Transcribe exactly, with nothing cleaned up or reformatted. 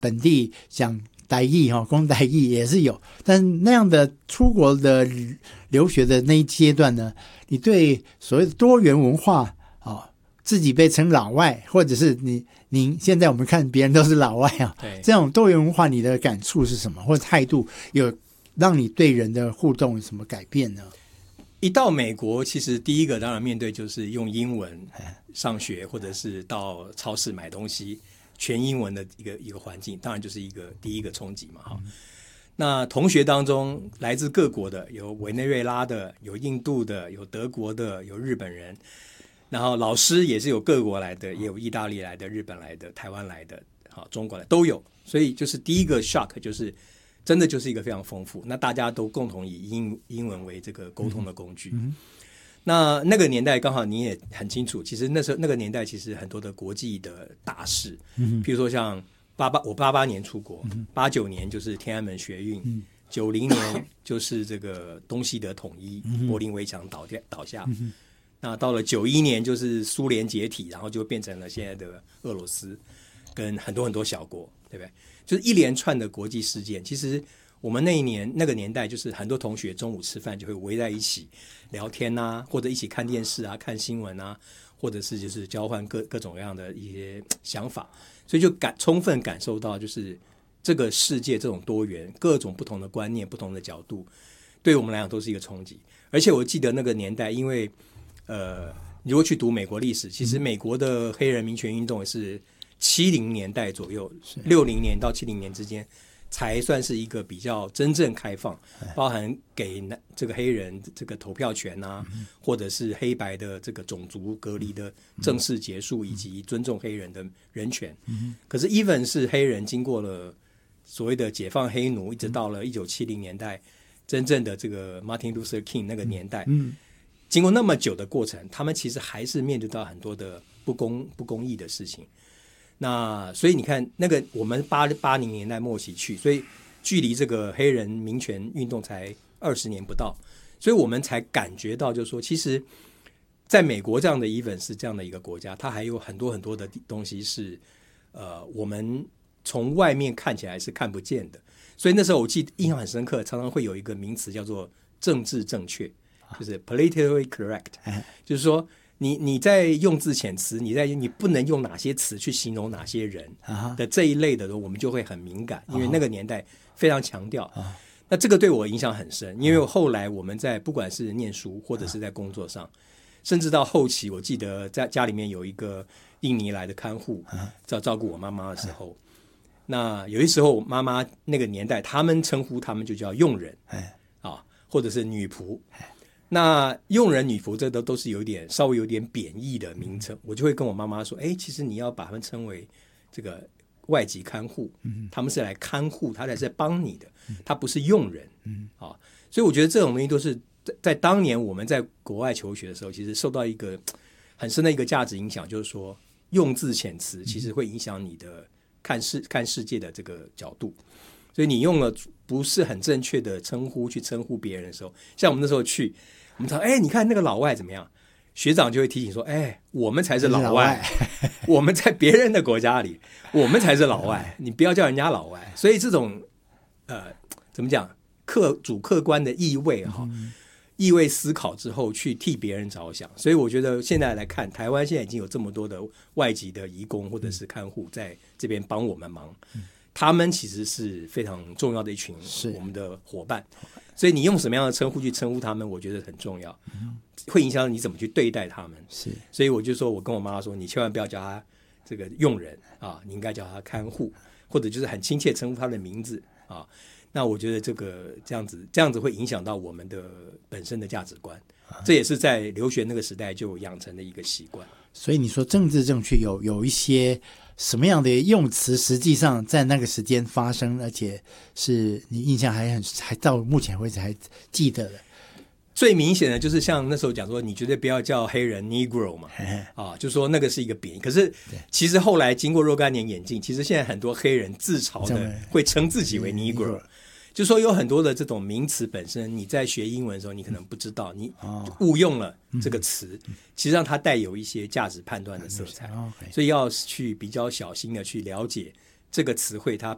本地讲台语哈，讲台语也是有，但那样的出国的留学的那一阶段呢，你对所谓的多元文化啊，自己被称老外，或者是你您现在我们看别人都是老外啊，这种多元文化你的感触是什么，或者态度有让你对人的互动有什么改变呢？ 一到美国，其实第一个当然面对就是用英文上学，或者是到超市买东西，全英文的一个一个环境，当然就是一个第一个冲击嘛。嗯、那同学当中来自各国的，有委内瑞拉的，有印度的，有德国的，有日本人。然后老师也是有各国来的，也有意大利来的、日本来的、台湾来的、好中国来的都有。所以就是第一个 shock 就是真的就是一个非常丰富。那大家都共同以英英文为这个沟通的工具。嗯嗯、那那个年代刚好你也很清楚，其实那时候那个年代其实很多的国际的大事，嗯、譬如说像八八我八八年出国，八九、嗯、年就是天安门学运，九零、嗯、年就是这个东西德统一，嗯、柏林围墙倒掉倒下。嗯那到了九一年就是苏联解体，然后就变成了现在的俄罗斯跟很多很多小国，对不对？就是一连串的国际事件。其实我们那一年那个年代，就是很多同学中午吃饭就会围在一起聊天啊，或者一起看电视啊、看新闻啊，或者是就是交换各各种各样的一些想法，所以就感充分感受到就是这个世界这种多元、各种不同的观念、不同的角度，对我们来讲都是一个冲击。而且我记得那个年代，因为呃，你如果去读美国历史，其实美国的黑人民权运动也是七零年代左右，六零年到七零年之间才算是一个比较真正开放，包含给这个黑人这个投票权啊，嗯、或者是黑白的这个种族隔离的正式结束，嗯、以及尊重黑人的人权。嗯、可是 even 是黑人经过了所谓的解放黑奴，一直到了一九七零年代，真正的这个 Martin Luther King 那个年代。嗯嗯经过那么久的过程，他们其实还是面对到很多的不公不公义的事情。那所以你看，那个我们八八零年代末期去，所以距离这个黑人民权运动才二十年不到，所以我们才感觉到，就是说，其实在美国这样的 even 是这样的一个国家，它还有很多很多的东西是呃我们从外面看起来是看不见的。所以那时候我记得印象很深刻，常常会有一个名词叫做政治正确。就是 politically correct， 就是说你你在用字遣词，你在你不能用哪些词去形容哪些人的这一类的，我们就会很敏感，因为那个年代非常强调。那这个对我影响很深，因为后来我们在不管是念书或者是在工作上，甚至到后期，我记得在家里面有一个印尼来的看护，在照顾我妈妈的时候，那有些时候妈妈那个年代，他们称呼他们就叫佣人啊，或者是女仆。那佣人女仆这都都是有点稍微有点贬义的名称，我就会跟我妈妈说，哎，其实你要把他们称为这个外籍看护，他们是来看护，他才是帮你的，他不是佣人，啊，所以我觉得这种东西都是在在当年我们在国外求学的时候，其实受到一个很深的一个价值影响，就是说用字遣词其实会影响你的看世看世界的这个角度。所以你用了不是很正确的称呼去称呼别人的时候，像我们那时候去，我们说，哎，你看那个老外怎么样？学长就会提醒说，哎，我们才是老外，老外我们在别人的国家里，我们才是老外，你不要叫人家老外。所以这种呃，怎么讲，客主客观的意味哈、嗯，意味思考之后去替别人着想。所以我觉得现在来看，台湾现在已经有这么多的外籍的移工或者是看护在这边帮我们忙。嗯，他们其实是非常重要的一群我们的伙伴，所以你用什么样的称呼去称呼他们，我觉得很重要，会影响你怎么去对待他们。是，所以我就说，我跟我妈妈说，你千万不要叫他这个佣人啊，你应该叫他看护，或者就是很亲切称呼他的名字啊。那我觉得这个这样子，这样子会影响到我们的本身的价值观，这也是在留学那个时代就养成的一个习惯。 所以你说政治正确有有一些什么样的用词实际上在那个时间发生，而且是你印象还很还到目前为止还记得的？ 最明显的就是像那时候讲说，你绝对不要叫黑人 Negro 嘛，啊，就说那个是一个贬义。可是其实后来经过若干年演进，其实现在很多黑人自嘲的会称自己为 Negro， 就说有很多的这种名词本身，你在学英文的时候你可能不知道，你误用了这个词，其实上它带有一些价值判断的色彩，所以要去比较小心的去了解这个词汇它